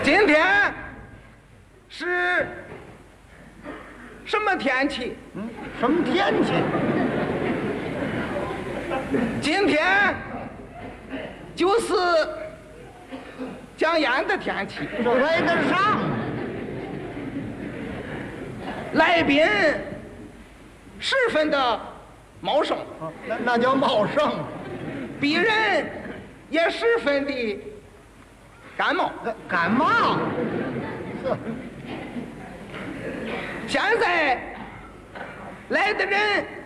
今天是什么天气？ 什么天气？ 今天就是讲烟的天气。 这挨得上？ 来宾十分的茂盛， 那叫茂盛。 鄙人也十分的感冒。 感冒？ 现在来的人